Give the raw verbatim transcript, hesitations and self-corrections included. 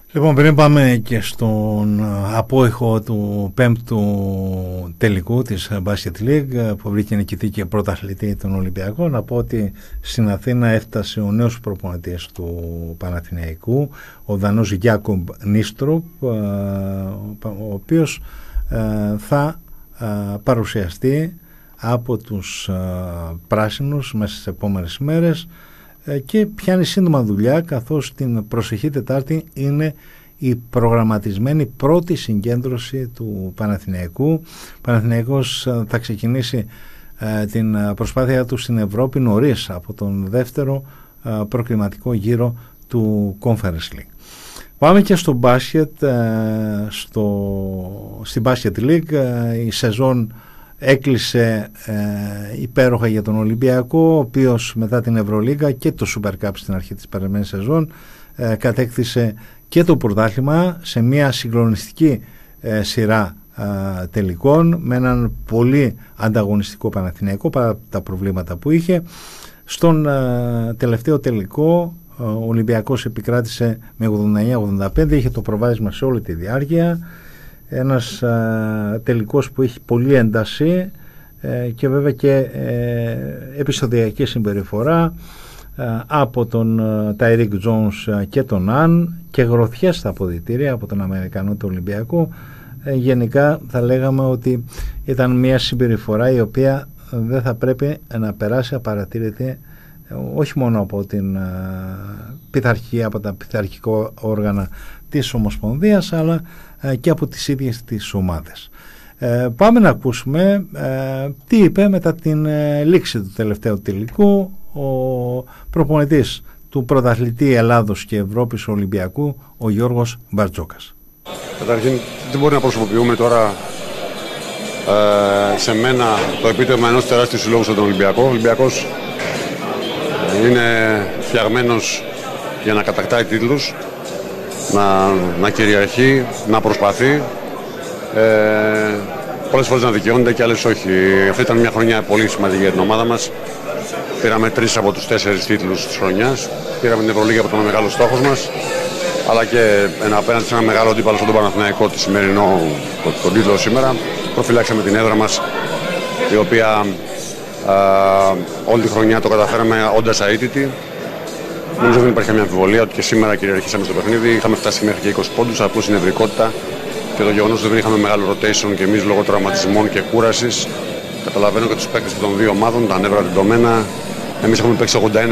Λοιπόν, πριν πάμε και στον απόϊχο του πέμπτου τελικού της Basket League που βρήκε νικητή και πρωταθλητή των Ολυμπιακών, να πω ότι στην Αθήνα έφτασε ο νέος προπονητής του Παναθηναϊκού, ο Δανός Γιάκομπ Νίστροπ, ο οποίος θα παρουσιαστεί από τους πράσινους μέσα στις επόμενες μέρες και πιάνει σύντομα δουλειά, καθώς την προσεχή Τετάρτη είναι η προγραμματισμένη πρώτη συγκέντρωση του Παναθηναϊκού. Ο Παναθηναϊκός θα ξεκινήσει ε, την προσπάθεια του στην Ευρώπη νωρίς από τον δεύτερο ε, προκριματικό γύρο του Conference League. Πάμε και στο μπάσκετ, ε, στο, στην Basket League. Ε, η σεζόν έκλεισε ε, υπέροχα για τον Ολυμπιακό, ο οποίος μετά την Ευρωλίγκα και το Super Cup στην αρχή της περασμένης σεζόν ε, κατέκτησε και το πρωτάθλημα σε μια συγκλονιστική ε, σειρά ε, τελικών, με έναν πολύ ανταγωνιστικό Παναθηναϊκό παρά τα προβλήματα που είχε. Στον ε, τελευταίο τελικό ο Ολυμπιακός επικράτησε με ογδόντα εννιά ογδόντα πέντε, είχε το προβάδισμα σε όλη τη διάρκεια. Ένας α, τελικός που έχει πολύ ένταση ε, και βέβαια και ε, επεισοδιακή συμπεριφορά ε, από τον Τάιρικ Τζόνς και τον Αν και γροθιές στα αποδυτήρια από τον Αμερικανό του Ολυμπιακού. Ε, γενικά θα λέγαμε ότι ήταν μια συμπεριφορά η οποία δεν θα πρέπει να περάσει απαρατήρητη, ε, όχι μόνο από την ε, πειθαρχία, από τα πειθαρχικά όργανα της Ομοσπονδίας, αλλά και από τις ίδιες τις ομάδες. Ε, πάμε να ακούσουμε ε, τι είπε μετά την ε, λήξη του τελευταίου τελικού ο προπονητής του πρωταθλητή Ελλάδος και Ευρώπης Ολυμπιακού, ο Γιώργος Μπαρτζόκας. Καταρχήν, δεν μπορεί να προσωποποιούμε τώρα ε, σε μένα το επίτευγμα ενός τεράστιου συλλόγου στον Ολυμπιακό. Ο Ολυμπιακός είναι φτιαγμένος για να κατακτάει τίτλους, να, να κυριαρχεί, να προσπαθεί, ε, πολλές φορές να δικαιώνεται και άλλες όχι. Αυτή ήταν μια χρονιά πολύ σημαντική για την ομάδα μας. Πήραμε τρεις από τους τέσσερις τίτλους της χρονιάς. Πήραμε την Ευρωλίγα που ήταν ο μεγάλος στόχος μας, αλλά και ένα, απέναντι σε ένα μεγάλο αντίπαλο στον Παναθηναϊκό, τη σημερινό, το, τον τίτλο σήμερα. Προφυλάξαμε την έδρα μας, η οποία α, όλη τη χρονιά το καταφέραμε όντας αίτητη. Νομίζω δεν υπάρχει καμία αμφιβολία ότι και σήμερα κυριαρχήσαμε στο παιχνίδι. Είχαμε φτάσει μέχρι και είκοσι πόντους, απλώς η νευρικότητα και το γεγονός ότι δεν είχαμε μεγάλο rotation και εμείς λόγω τραυματισμών και κούρασης. Καταλαβαίνω και τους παίκτες των δύο ομάδων, τα νεύρα τεντωμένα. Εμείς έχουμε παίξει ογδόντα ένα